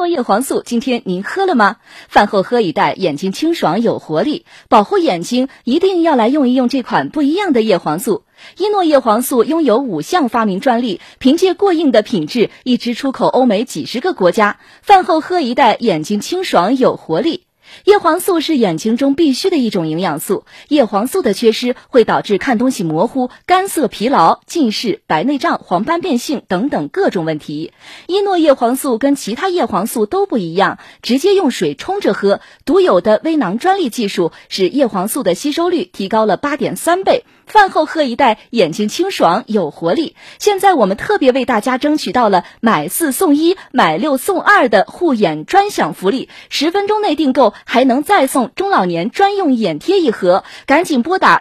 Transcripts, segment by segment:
叶黄素今天您喝了吗？饭后喝一袋，眼睛清爽有活力，保护眼睛一定要来用一用这款不一样的叶黄素。伊诺叶黄素拥有5项发明专利，凭借过硬的品质，一直出口欧美几10个国家。饭后喝一袋，眼睛清爽有活力。叶黄素是眼睛中必须的一种营养素，叶黄素的缺失会导致看东西模糊、干涩疲劳、近视、白内障、黄斑变性等等各种问题。伊诺叶黄素跟其他叶黄素都不一样，直接用水冲着喝，独有的微囊专利技术使叶黄素的吸收率提高了8.3倍。饭后喝一袋，眼睛清爽有活力。现在我们特别为大家争取到了买4送1、买6送2的护眼专享福利，10分钟内订购还能再送中老年专用眼贴1盒，赶紧拨打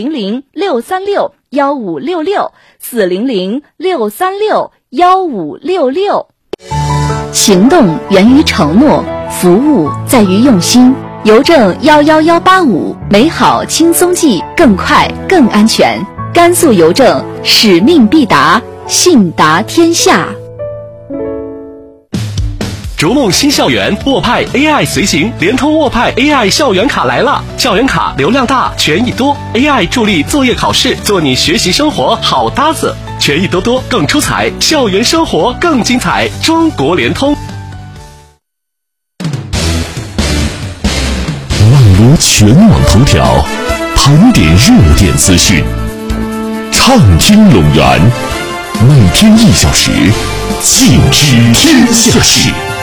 400-636-1566，400-636-1566。行动源于承诺，服务在于用心。邮政11185，美好轻松寄，更快更安全。甘肃邮政，使命必达，信达天下。 逐梦新校园，沃派 AI 随行，联通沃派 AI 校园卡来了！校园卡流量大，权益多 ，AI 助力作业考试，做你学习生活好搭子，权益多多更出彩，校园生活更精彩。中国联通。 网罗全网头条，盘点热点资讯，畅听龙源，每天1小时，尽知天下事。